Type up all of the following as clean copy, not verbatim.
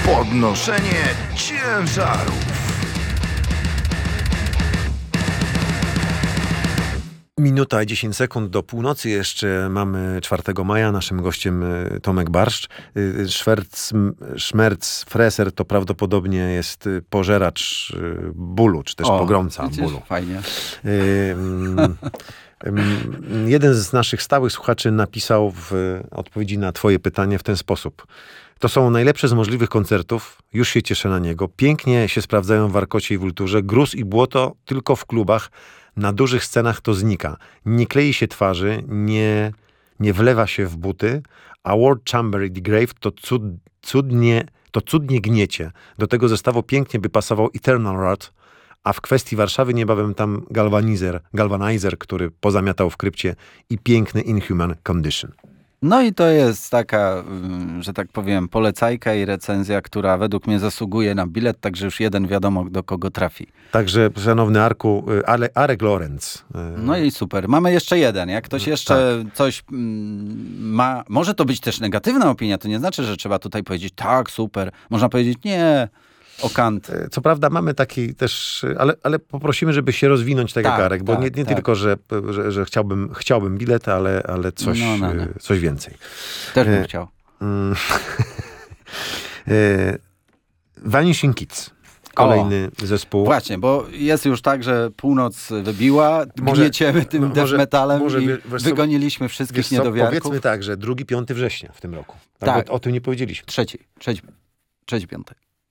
Podnoszenie ciężarów. Minuta i 10 sekund do północy jeszcze mamy 4 maja. Naszym gościem Tomek Barszcz. Szmerc Freser to prawdopodobnie jest pożeracz bólu, czy też pogromca bólu. Fajnie. Jeden z naszych stałych słuchaczy napisał w odpowiedzi na twoje pytanie w ten sposób. To są najlepsze z możliwych koncertów. Już się cieszę na niego. Pięknie się sprawdzają w warkocie i Vulturze. Gruz i błoto tylko w klubach. Na dużych scenach to znika. Nie klei się twarzy, nie wlewa się w buty, a World Chamber i The Grave to cudnie gniecie. Do tego zestawu pięknie by pasował Eternal Rot, a w kwestii Warszawy niebawem tam Galvanizer, który pozamiatał w krypcie, i piękny Inhuman Condition. No i to jest taka, że tak powiem, polecajka i recenzja, która według mnie zasługuje na bilet, także już jeden wiadomo, do kogo trafi. Także, szanowny Arku, Arek Lorenz. No i super. Mamy jeszcze jeden. Jak ktoś jeszcze coś ma, może to być też negatywna opinia, to nie znaczy, że trzeba tutaj powiedzieć tak, super. Można powiedzieć nie, okant. Co prawda mamy taki też, ale poprosimy, żeby się rozwinąć tak jak Arek, bo nie tylko, że chciałbym bilet, ale coś więcej. Też bym chciał. Vanishing Kids. Kolejny zespół. Właśnie, bo jest już tak, że północ wybiła, gnieciemy tym death metalem i wygoniliśmy wszystkich niedowiarków. Powiedzmy tak, że 2-5 września w tym roku. Tak. O tym nie powiedzieliśmy. 3-5.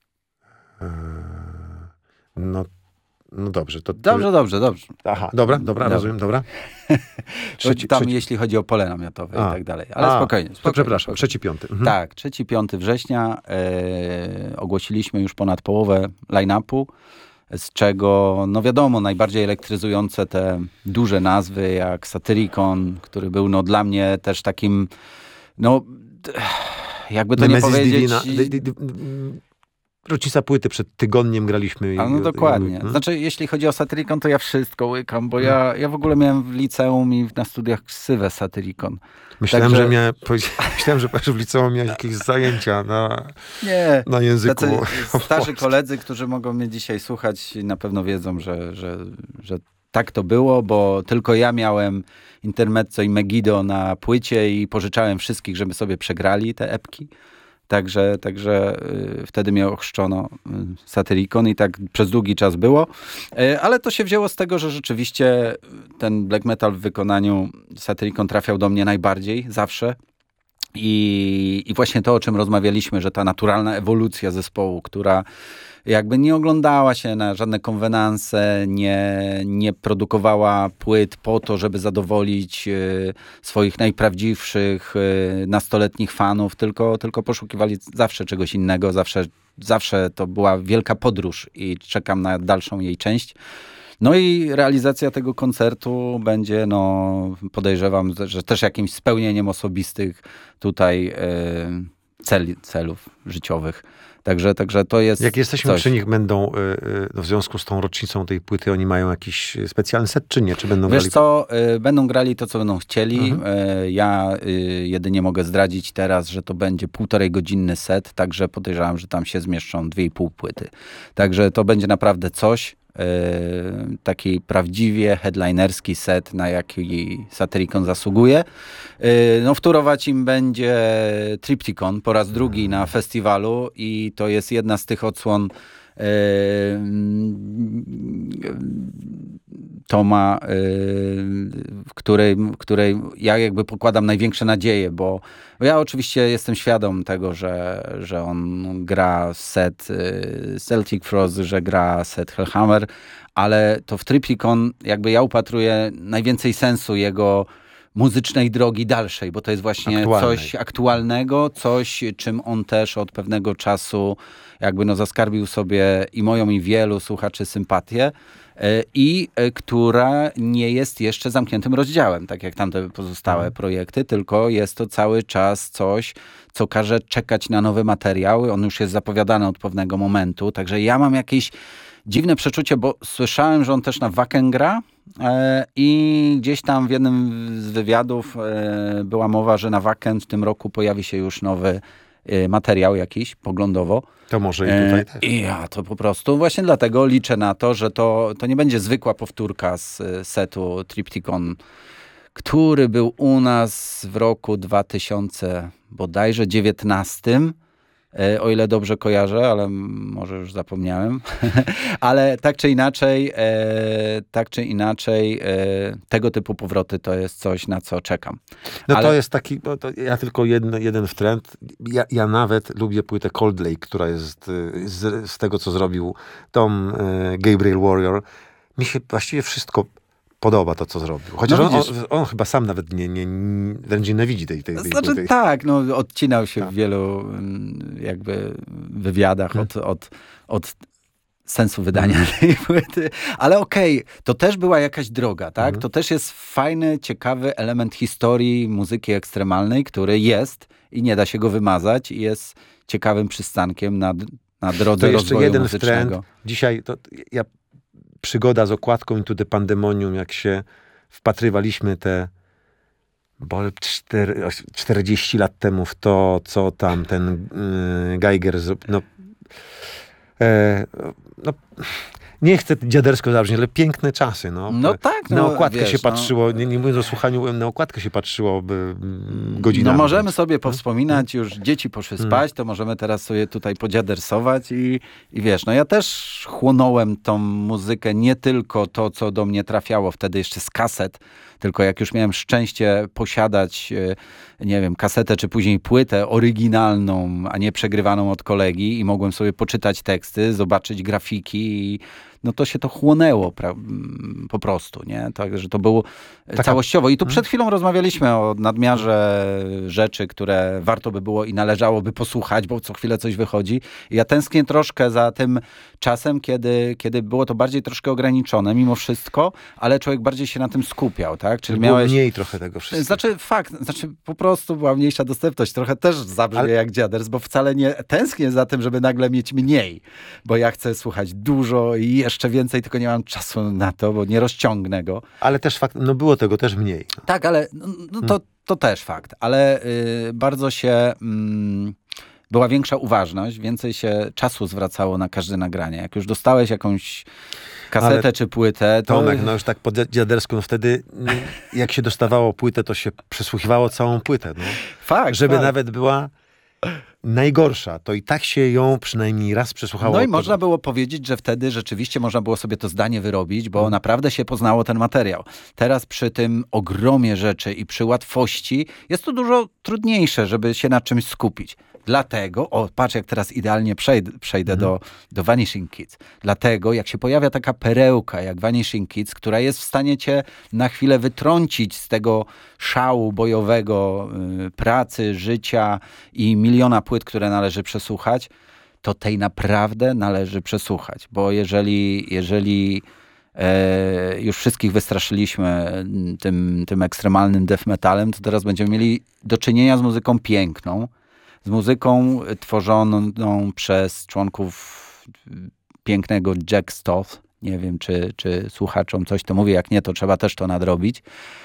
No dobrze. Dobrze. Aha, dobra, rozumiem, dobra. Jeśli chodzi o pole namiotowe i tak dalej. Ale spokojnie. To przepraszam, 3-5. Mhm. Tak, 3-5 września ogłosiliśmy już ponad połowę line-upu, z czego, no wiadomo, najbardziej elektryzujące te duże nazwy, jak Satyricon, który był dla mnie też takim, jakby to nie powiedzieć... Rocznica płyty przed tygodniem graliśmy. Dokładnie. Znaczy, jeśli chodzi o Satyricon, to ja wszystko łykam, bo ja w ogóle miałem w liceum i na studiach ksywę Satyricon. Myślałem, że w liceum miałeś jakieś zajęcia na języku. Tacy starzy koledzy, którzy mogą mnie dzisiaj słuchać, na pewno wiedzą, że tak to było, bo tylko ja miałem Intermezzo i Megiddo na płycie i pożyczałem wszystkich, żeby sobie przegrali te epki. Także wtedy mnie ochrzczono Satyricon i tak przez długi czas było. Ale to się wzięło z tego, że rzeczywiście ten black metal w wykonaniu Satyricon trafiał do mnie najbardziej, zawsze. I właśnie to, o czym rozmawialiśmy, że ta naturalna ewolucja zespołu, która jakby nie oglądała się na żadne konwenanse, nie produkowała płyt po to, żeby zadowolić swoich najprawdziwszych nastoletnich fanów, tylko poszukiwali zawsze czegoś innego, zawsze to była wielka podróż i czekam na dalszą jej część. No i realizacja tego koncertu będzie, podejrzewam, że też jakimś spełnieniem osobistych tutaj celów życiowych. Także to jest Jak jesteśmy coś. przy nich, będą w związku z tą rocznicą tej płyty, oni mają jakiś specjalny set, czy nie? Czy będą grali? Wiesz co, będą grali to, co będą chcieli. Ja jedynie mogę zdradzić teraz, że to będzie 1,5-godzinny set, także podejrzewam, że tam się zmieszczą 2,5 płyty. Także to będzie naprawdę coś. Taki prawdziwie headlinerski set, na jaki Satyricon zasługuje. Wtórować im będzie Triptykon po raz drugi na festiwalu i to jest jedna z tych odsłon Toma, w której ja jakby pokładam największe nadzieje, bo ja oczywiście jestem świadom tego, że on gra set Celtic Frost, że gra set Hellhammer, ale to w Triptykon jakby ja upatruję najwięcej sensu jego muzycznej drogi dalszej, bo to jest właśnie coś aktualnego, coś, czym on też od pewnego czasu jakby zaskarbił sobie i moją, i wielu słuchaczy sympatię i która nie jest jeszcze zamkniętym rozdziałem, tak jak tamte pozostałe projekty, tylko jest to cały czas coś, co każe czekać na nowe materiały. On już jest zapowiadany od pewnego momentu, także ja mam jakieś dziwne przeczucie, bo słyszałem, że on też na Wacken gra i gdzieś tam w jednym z wywiadów była mowa, że na Wacken w tym roku pojawi się już nowy materiał jakiś poglądowo. To może i tutaj też. I ja to po prostu właśnie dlatego liczę na to, że to nie będzie zwykła powtórka z setu Triptychon, który był u nas w roku 2000 bodajże 19, o ile dobrze kojarzę, ale może już zapomniałem. Ale tak czy inaczej tego typu powroty to jest coś, na co czekam. No ale... to jest taki, ja tylko jeden wtręt. Ja nawet lubię płytę Cold Lake, która jest z tego, co zrobił Tom Gabriel Warrior. Mi się właściwie wszystko podoba to, co zrobił. Chociaż on chyba sam nawet wręcz nienawidzi tej Znaczy tak, odcinał się w wielu jakby wywiadach od sensu wydania tej płyty. Ale okej, to też była jakaś droga, tak? To też jest fajny, ciekawy element historii muzyki ekstremalnej, który jest i nie da się go wymazać i jest ciekawym przystankiem na drodze to jeszcze rozwoju jeden muzycznego. Wtręt. Dzisiaj przygoda z okładką Into the Pandemonium, jak się wpatrywaliśmy 40 lat temu w to, co tam ten Geiger zrobił. Nie chcę dziadersko zabrzmieć, ale piękne czasy. Na okładkę się patrzyło, nie mówiąc o słuchaniu, na okładkę się patrzyło godzinami. No możemy sobie powspominać, już dzieci poszły spać, to możemy teraz sobie tutaj podziadersować i wiesz, ja też chłonąłem tą muzykę, nie tylko to, co do mnie trafiało wtedy jeszcze z kaset, tylko jak już miałem szczęście posiadać, nie wiem, kasetę czy później płytę oryginalną, a nie przegrywaną od kolegi i mogłem sobie poczytać teksty, zobaczyć grafiki no to się to chłonęło po prostu, nie? Także to było całościowo. I tu przed chwilą rozmawialiśmy o nadmiarze rzeczy, które warto by było i należałoby posłuchać, bo co chwilę coś wychodzi. I ja tęsknię troszkę za tym czasem, kiedy było to bardziej troszkę ograniczone mimo wszystko, ale człowiek bardziej się na tym skupiał, tak? Czyli było mniej trochę tego wszystkiego. Znaczy po prostu była mniejsza dostępność. Trochę też zabrzmie jak dziaders, bo wcale nie tęsknię za tym, żeby nagle mieć mniej, bo ja chcę słuchać dużo i jeszcze więcej, tylko nie mam czasu na to, bo nie rozciągnę go. Ale też fakt, było tego też mniej. Tak, ale to też fakt, ale bardzo się... była większa uważność, więcej się czasu zwracało na każde nagranie. Jak już dostałeś jakąś kasetę czy płytę, to... Tomek, już tak po dziadersku, wtedy jak się dostawało płytę, to się przesłuchiwało całą płytę. Fakt, żeby nawet była najgorsza, to i tak się ją przynajmniej raz przesłuchało. No i można było powiedzieć, że wtedy rzeczywiście można było sobie to zdanie wyrobić, bo naprawdę się poznało ten materiał. Teraz przy tym ogromie rzeczy i przy łatwości jest to dużo trudniejsze, żeby się na czymś skupić. Dlatego, patrz jak teraz idealnie przejdę do Vanishing Kids. Dlatego jak się pojawia taka perełka jak Vanishing Kids, która jest w stanie cię na chwilę wytrącić z tego szału bojowego, pracy, życia i miliona płyt, które należy przesłuchać, to tej naprawdę należy przesłuchać. Bo jeżeli już wszystkich wystraszyliśmy tym ekstremalnym death metalem, to teraz będziemy mieli do czynienia z muzyką piękną, z muzyką tworzoną przez członków pięknego Jack Stoth. Nie wiem, czy słuchaczom coś to mówię, jak nie, to trzeba też to nadrobić.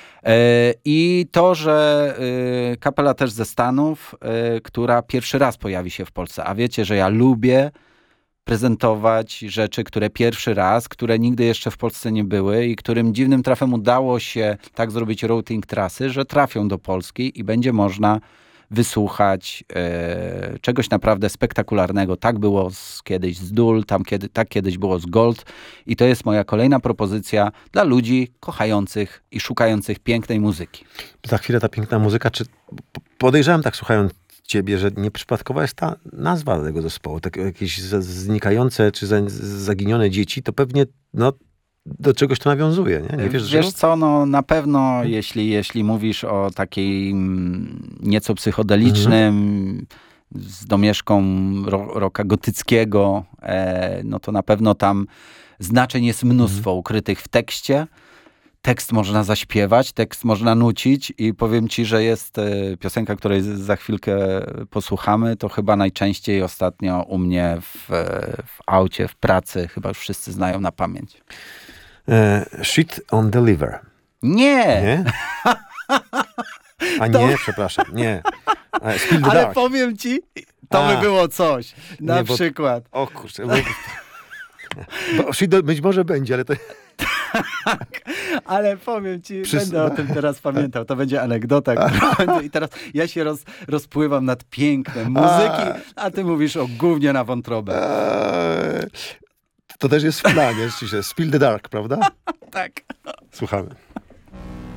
I to, że kapela też ze Stanów, która pierwszy raz pojawi się w Polsce. A wiecie, że ja lubię prezentować rzeczy, które pierwszy raz, które nigdy jeszcze w Polsce nie były i którym dziwnym trafem udało się tak zrobić routing trasy, że trafią do Polski i będzie można wysłuchać czegoś naprawdę spektakularnego. Tak było kiedyś z Dul, tak kiedyś było z Gold i to jest moja kolejna propozycja dla ludzi kochających i szukających pięknej muzyki. Za chwilę ta piękna muzyka, czy podejrzewam tak słuchając ciebie, że nieprzypadkowa jest ta nazwa tego zespołu, tak jakieś znikające czy zaginione dzieci, to pewnie do czegoś to nawiązuje, nie? Nie wiesz co, na pewno jeśli mówisz o takim nieco psychodelicznym, z domieszką rocka gotyckiego, no to na pewno tam znaczeń jest mnóstwo ukrytych w tekście. Tekst można zaśpiewać, tekst można nucić i powiem ci, że jest piosenka, której za chwilkę posłuchamy, to chyba najczęściej ostatnio u mnie w aucie, w pracy, chyba już wszyscy znają na pamięć. Shit on the liver. Nie! A nie, przepraszam, nie. Spill the Ale Dark. powiem ci, To by było coś. Na Nie, bo- przykład. O kurczę. Być może będzie, ale to... Ale powiem ci, Wszyscy- będę o tym teraz pamiętał. To będzie anegdota, która będzie. I teraz ja się rozpływam nad pięknem muzyki, a ty mówisz o gównie na wątrobę. To też jest w planie, rzeczywiście. Spill the Dark, prawda? Tak. Słuchamy.